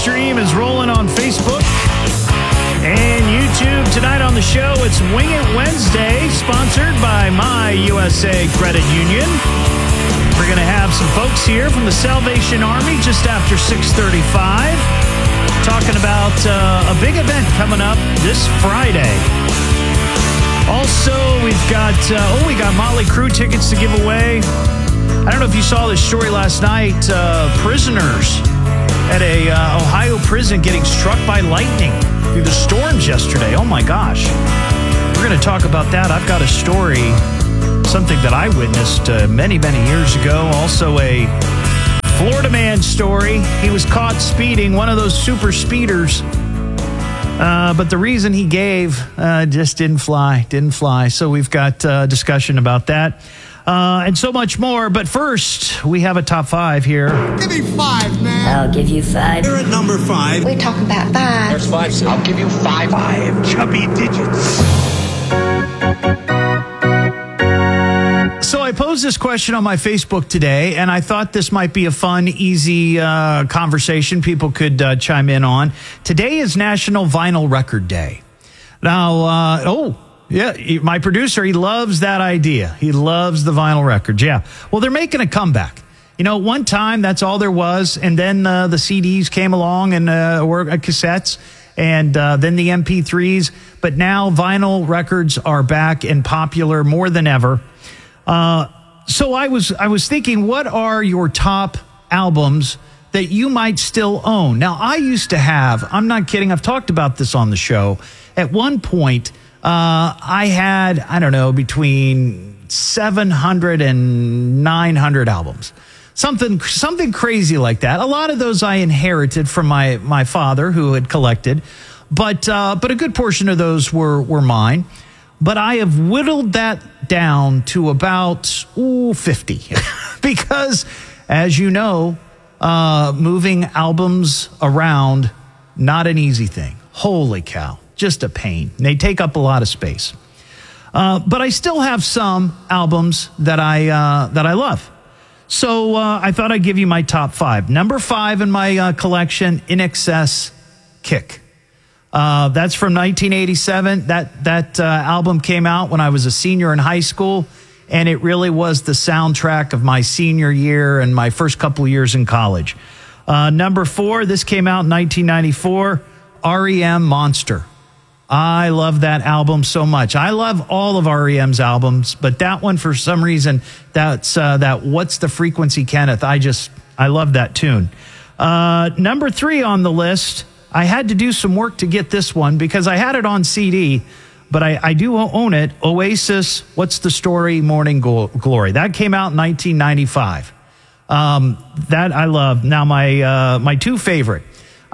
Stream is rolling on Facebook and YouTube. Tonight on the show, it's Wing It Wednesday, sponsored by My USA Credit Union. We're going to have some folks here from the Salvation Army just after 6:35, talking about a big event coming up this Friday. Also, we've got Motley Crue tickets to give away. I don't know if you saw this story last night. Prisoners at a Ohio prison getting struck by lightning through the storms yesterday. Oh my gosh. We're going to talk about that. I've got a story, something that I witnessed many, many years ago. Also a Florida man story. He was caught speeding, one of those super speeders. But the reason he gave just didn't fly. So we've got a discussion about that. And so much more. But first, we have a top 5 here. Give me 5, man. I'll give you 5. You're at number 5. We're talking about 5. There's 5, sir. I'll give you 5. 5 chubby digits. So I posed this question on my Facebook today, and I thought this might be a fun, easy conversation people could chime in on. Today is National Vinyl Record Day. Now, yeah, my producer, he loves that idea. He loves the vinyl records, yeah. Well, they're making a comeback. You know, one time, that's all there was, and then the CDs came along and or cassettes, and then the MP3s. But now vinyl records are back and popular more than ever. So I was thinking, what are your top albums that you might still own? Now, I used to have, I'm not kidding, I've talked about this on the show. At one point, I had, I don't know, between 700 and 900 albums. Something crazy like that. A lot of those I inherited from my father, who had collected, but a good portion of those were mine. But I have whittled that down to about 50 because, as you know, moving albums around, not an easy thing. Holy cow, just a pain. They take up a lot of space. But I still have some albums that I love. So I thought I'd give you my top 5. Number 5 in my collection, In Excess, Kick. That's from 1987. That album came out when I was a senior in high school, and it really was the soundtrack of my senior year and my first couple of years in college. Number 4, this came out in 1994, REM Monster. I love that album so much. I love all of REM's albums, but that one, for some reason, that's that What's the Frequency, Kenneth? I love that tune. Number 3 on the list, I had to do some work to get this one because I had it on CD, but I do own it. Oasis, What's the Story, Morning Glory. That came out in 1995. That I love. Now, my 2 favorite.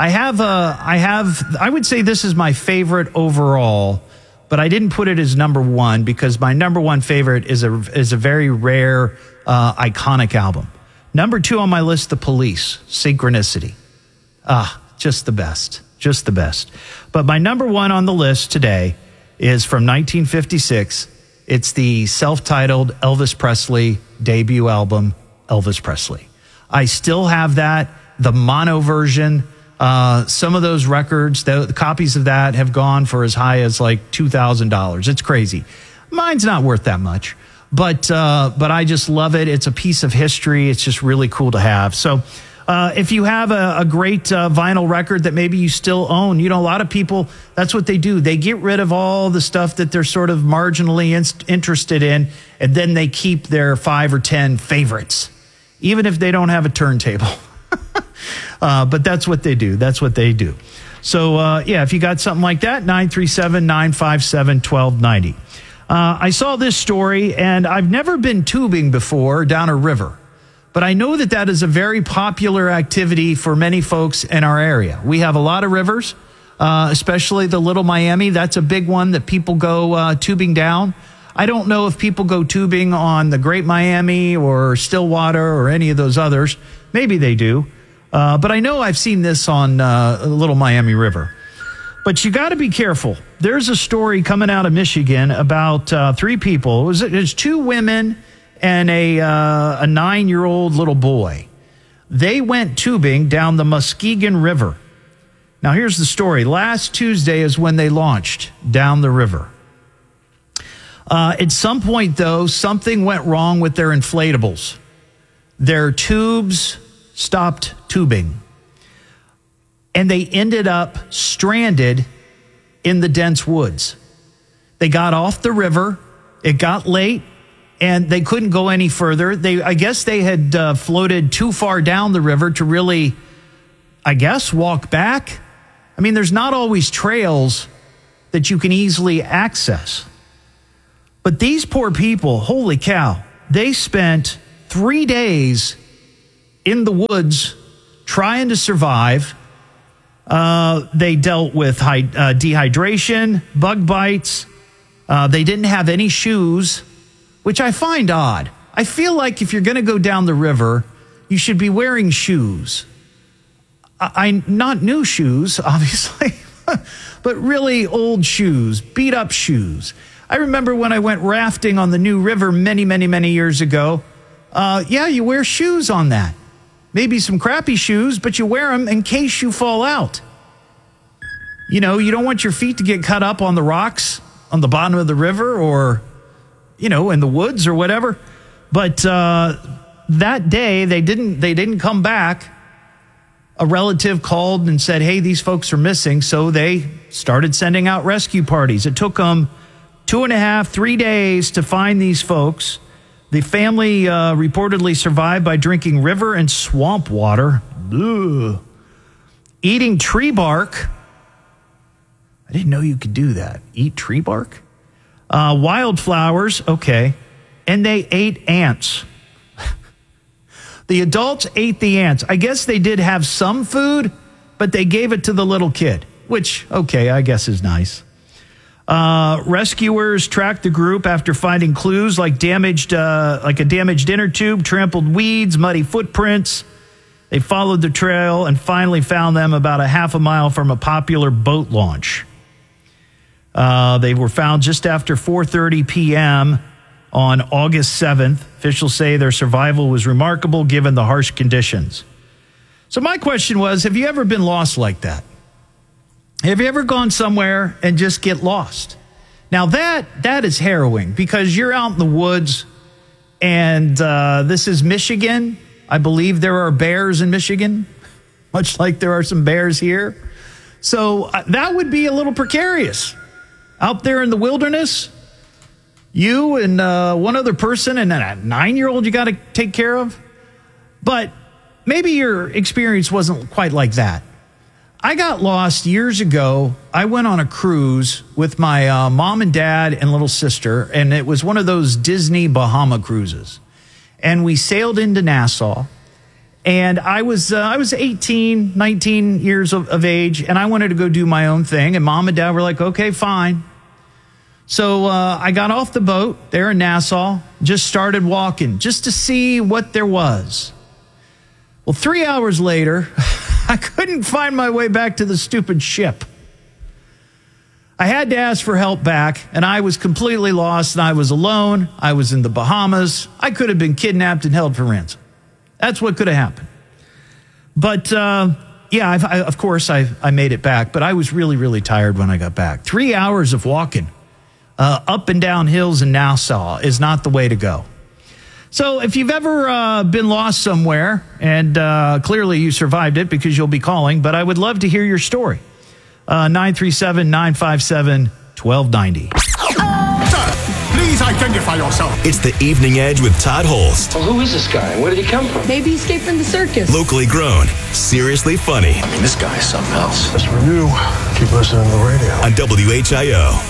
I would say this is my favorite overall, but I didn't put it as number 1 because my number 1 favorite is a very rare, iconic album. Number 2 on my list, The Police, Synchronicity. Just the best. But my number 1 on the list today is from 1956. It's the self-titled Elvis Presley debut album, Elvis Presley. I still have that, the mono version. Some of those records, the copies of that have gone for as high as like $2,000. It's crazy. Mine's not worth that much, but I just love it. It's a piece of history. It's just really cool to have. So, if you have a great vinyl record that maybe you still own, you know, a lot of people, that's what they do. They get rid of all the stuff that they're sort of marginally interested in, and then they keep their 5 or 10 favorites, even if they don't have a turntable. But that's what they do. So, if you got something like that, 937-957-1290. I saw this story, and I've never been tubing before down a river. But I know that is a very popular activity for many folks in our area. We have a lot of rivers, especially the Little Miami. That's a big one that people go tubing down. I don't know if people go tubing on the Great Miami or Stillwater or any of those others. Maybe they do. But I know I've seen this on Little Miami River. But you got to be careful. There's a story coming out of Michigan about 3 people. It was 2 women and a 9-year-old little boy. They went tubing down the Muskegon River. Now, here's the story. Last Tuesday is when they launched down the river. At some point, though, something went wrong with their inflatables. Their tubes stopped tubing. And they ended up stranded in the dense woods. They got off the river. It got late, and they couldn't go any further. I guess they had floated too far down the river to really, walk back. I mean, there's not always trails that you can easily access. But these poor people, holy cow, they spent 3 days in the woods trying to survive. They dealt with dehydration, bug bites. They didn't have any shoes, which I find odd. I feel like if you're going to go down the river, you should be wearing shoes. Not new shoes, obviously, but really old shoes, beat up shoes. I remember when I went rafting on the New River many, many, many years ago. You wear shoes on that. Maybe some crappy shoes, but you wear them in case you fall out. You know, you don't want your feet to get cut up on the rocks on the bottom of the river or, in the woods or whatever. But that day, they didn't come back. A relative called and said, hey, these folks are missing. So they started sending out rescue parties. It took them 2.5, 3 days to find these folks. The family reportedly survived by drinking river and swamp water, eating tree bark. I didn't know you could do that. Eat tree bark? Wildflowers, okay. And they ate ants. The adults ate the ants. I guess they did have some food, but they gave it to the little kid, which, okay, I guess is nice. Rescuers tracked the group after finding clues like a damaged inner tube, trampled weeds, muddy footprints. They followed the trail and finally found them about a half a mile from a popular boat launch. They were found just after 4:30 p.m. on August 7th. Officials say their survival was remarkable given the harsh conditions. So my question was, have you ever been lost like that? Have you ever gone somewhere and just get lost? Now that is harrowing because you're out in the woods and this is Michigan. I believe there are bears in Michigan, much like there are some bears here. So that would be a little precarious. Out there in the wilderness, you and one other person and a 9-year-old you got to take care of. But maybe your experience wasn't quite like that. I got lost years ago. I went on a cruise with my mom and dad and little sister, and it was one of those Disney Bahama cruises. And we sailed into Nassau, and I was 18, 19 years of age, and I wanted to go do my own thing, and mom and dad were like, okay, fine. So I got off the boat there in Nassau, just started walking just to see what there was. Well, 3 hours later, I couldn't find my way back to the stupid ship. I had to ask for help back, and I was completely lost, and I was alone. I was in the Bahamas. I could have been kidnapped and held for ransom. That's what could have happened. But, of course, I made it back, but I was really, really tired when I got back. 3 hours of walking up and down hills in Nassau is not the way to go. So if you've ever been lost somewhere, and clearly you survived it because you'll be calling, but I would love to hear your story. 937-957-1290. Sir, please identify yourself. It's the Evening Edge with Todd Holst. Well, who is this guy and where did he come from? Maybe he escaped from the circus. Locally grown, seriously funny. I mean, this guy is something else. As for you, keep listening to the radio. On WHIO.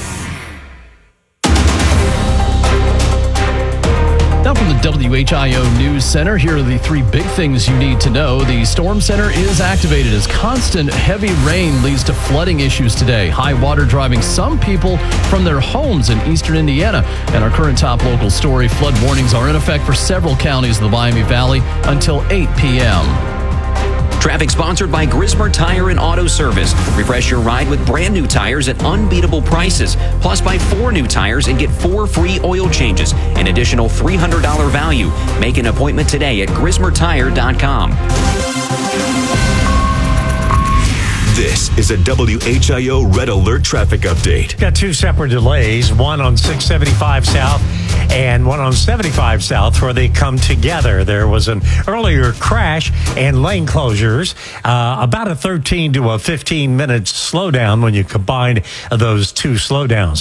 Now from the WHIO News Center, here are the three big things you need to know. The Storm Center is activated as constant heavy rain leads to flooding issues today. High water driving some people from their homes in eastern Indiana. And our current top local story, flood warnings are in effect for several counties of the Miami Valley until 8 p.m. Traffic sponsored by Grismer Tire and Auto Service. Refresh your ride with brand new tires at unbeatable prices. Plus, buy 4 new tires and get 4 free oil changes. An additional $300 value. Make an appointment today at GrismerTire.com. This is a WHIO Red Alert traffic update. Got two separate delays, one on 675 South and one on 75 South, where they come together. There was an earlier crash and lane closures, about a 13 to a 15-minute slowdown when you combine those two slowdowns.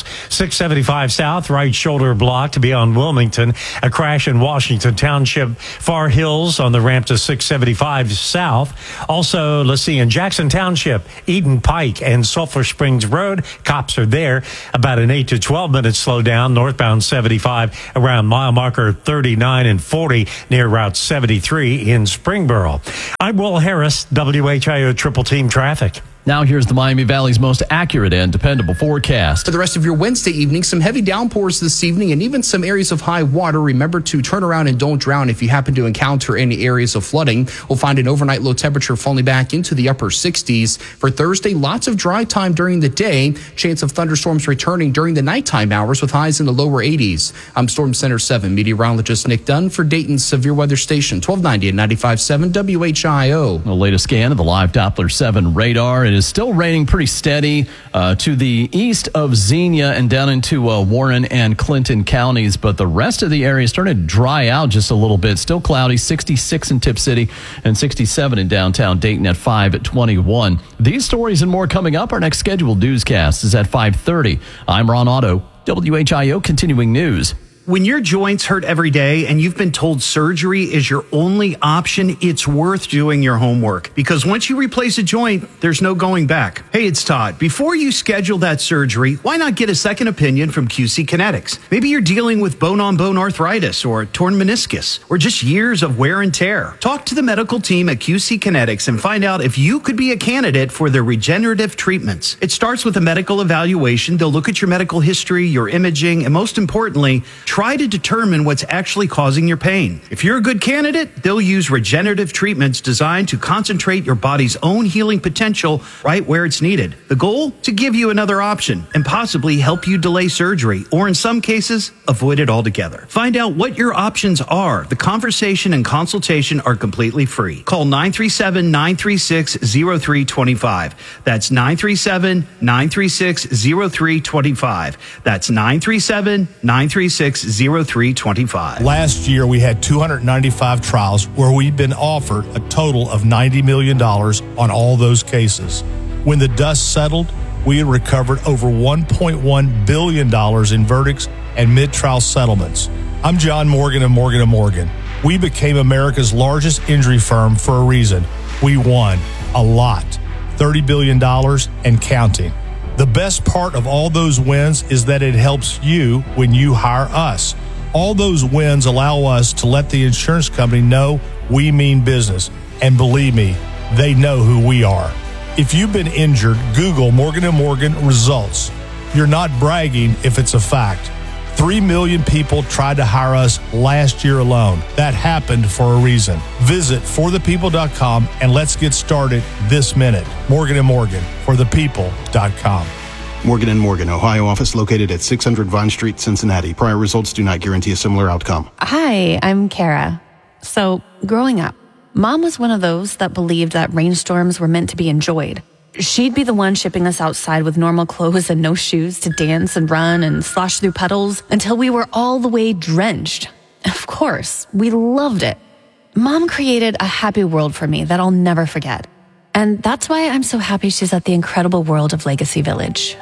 675 South, right shoulder blocked beyond Wilmington. A crash in Washington Township, Far Hills on the ramp to 675 South. Also, let's see, in Jackson Township, Eden Pike and Sulphur Springs Road, cops are there. About an 8 to 12-minute slowdown northbound 75 around mile marker 39 and 40 near Route 73 in Springboro. I'm Will Harris, WHIO Triple Team Traffic. Now here's the Miami Valley's most accurate and dependable forecast. For the rest of your Wednesday evening, some heavy downpours this evening and even some areas of high water. Remember to turn around and don't drown if you happen to encounter any areas of flooding. We'll find an overnight low temperature falling back into the upper 60s. For Thursday, lots of dry time during the day. Chance of thunderstorms returning during the nighttime hours with highs in the lower 80s. I'm Storm Center 7 meteorologist Nick Dunn for Dayton's Severe Weather Station, 1290 and 95.7 WHIO. The latest scan of the live Doppler 7 radar. It is still raining pretty steady to the east of Xenia and down into Warren and Clinton counties, but the rest of the area started to dry out just a little bit. Still cloudy, 66 in Tip City and 67 in downtown Dayton at 5:21. These stories and more coming up. Our next scheduled newscast is at 5:30. I'm Ron Otto, WHIO Continuing News. When your joints hurt every day and you've been told surgery is your only option, it's worth doing your homework, because once you replace a joint, there's no going back. Hey, it's Todd. Before you schedule that surgery, why not get a second opinion from QC Kinetics? Maybe you're dealing with bone-on-bone arthritis or a torn meniscus or just years of wear and tear. Talk to the medical team at QC Kinetics and find out if you could be a candidate for their regenerative treatments. It starts with a medical evaluation. They'll look at your medical history, your imaging, and most importantly, try to determine what's actually causing your pain. If you're a good candidate, they'll use regenerative treatments designed to concentrate your body's own healing potential right where it's needed. The goal? To give you another option and possibly help you delay surgery, or in some cases, avoid it altogether. Find out what your options are. The conversation and consultation are completely free. Call 937-936-0325. That's 937-936-0325. That's 937-936-0325. Last year, we had 295 trials where we've been offered a total of $90 million on all those cases. When the dust settled, we had recovered over $1.1 billion in verdicts and mid-trial settlements. I'm John Morgan of Morgan & Morgan. We became America's largest injury firm for a reason. We won a lot, $30 billion and counting. The best part of all those wins is that it helps you when you hire us. All those wins allow us to let the insurance company know we mean business. And believe me, they know who we are. If you've been injured, Google Morgan & Morgan results. You're not bragging if it's a fact. 3 million people tried to hire us last year alone. That happened for a reason. Visit forthepeople.com and let's get started this minute. Morgan & Morgan, forthepeople.com. Morgan & Morgan, Ohio office located at 600 Vine Street, Cincinnati. Prior results do not guarantee a similar outcome. Hi, I'm Kara. So, growing up, Mom was one of those that believed that rainstorms were meant to be enjoyed. She'd be the one shipping us outside with normal clothes and no shoes to dance and run and slosh through puddles until we were all the way drenched. Of course, we loved it. Mom created a happy world for me that I'll never forget. And that's why I'm so happy she's at the incredible world of Legacy Village.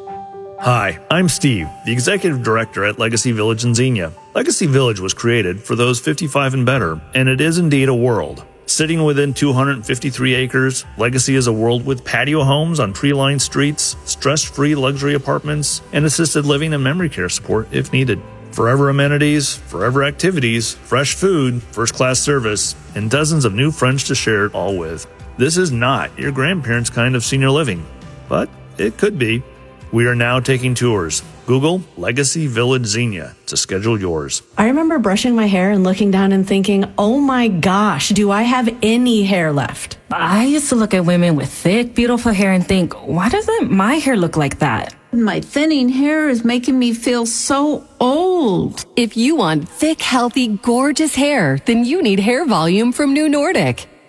Hi, I'm Steve, the Executive Director at Legacy Village in Xenia. Legacy Village was created for those 55 and better, and it is indeed a world. Sitting within 253 acres, Legacy is a world with patio homes on tree-lined streets, stress-free luxury apartments, and assisted living and memory care support if needed. Forever amenities, forever activities, fresh food, first-class service, and dozens of new friends to share it all with. This is not your grandparents' kind of senior living, but it could be. We are now taking tours. Google Legacy Village Xenia to schedule yours. I remember brushing my hair and looking down and thinking, oh my gosh, do I have any hair left? I used to look at women with thick, beautiful hair and think, why doesn't my hair look like that? My thinning hair is making me feel so old. If you want thick, healthy, gorgeous hair, then you need Hair Volume from New Nordic.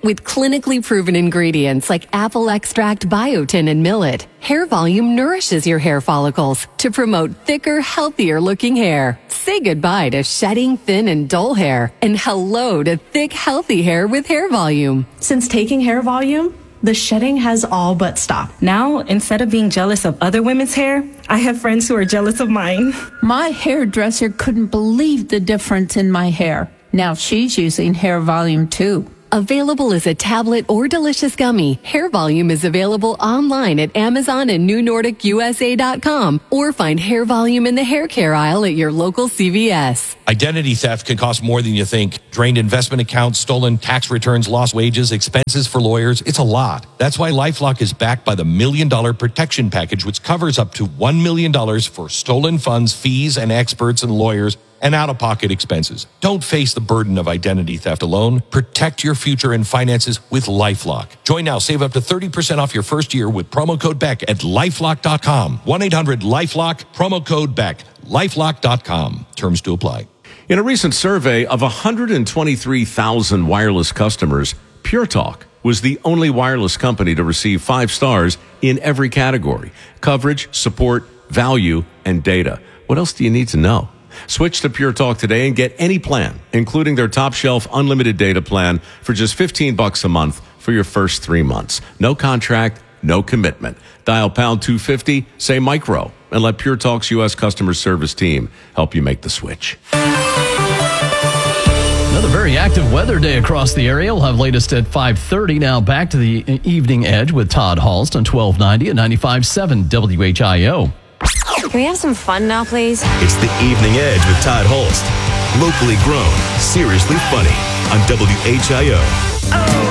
With clinically proven ingredients like apple extract, biotin, and millet, Hair Volume nourishes your hair follicles to promote thicker, healthier looking hair. Say goodbye to shedding, thin, and dull hair, and hello to thick, healthy hair with Hair Volume. Since taking Hair Volume, the shedding has all but stopped. Now, instead of being jealous of other women's hair, I have friends who are jealous of mine. My hairdresser couldn't believe the difference in my hair. Now she's using Hair Volume too. Available as a tablet or delicious gummy, Hair Volume is available online at Amazon and NewNordicUSA.com, or find Hair Volume in the hair care aisle at your local CVS. Identity theft can cost more than you think. Drained investment accounts, stolen tax returns, lost wages, expenses for lawyers. It's a lot. That's why LifeLock is backed by the $1 Million Protection Package, which covers up to $1 million for stolen funds, fees, and experts and lawyers, and out-of-pocket expenses. Don't face the burden of identity theft alone. Protect your future and finances with LifeLock. Join now. Save up to 30% off your first year with promo code BECK at LifeLock.com. 1-800-LifeLock, promo code BECK. LifeLock.com. Terms to apply. In a recent survey of 123,000 wireless customers, Pure Talk was the only wireless company to receive 5 stars in every category: coverage, support, value, and data. What else do you need to know? Switch to Pure Talk today and get any plan, including their top shelf unlimited data plan, for just $15 a month for your first 3 months. No contract, no commitment. Dial pound 250, say micro, and let Pure Talk's U.S. customer service team help you make the switch. Another very active weather day across the area. We'll have latest at 5:30. Now back to the Evening Edge with Todd Halst on 1290 and 95.7 WHIO. Can we have some fun now, please? It's the Evening Edge with Todd Holst. Locally grown, seriously funny on WHIO.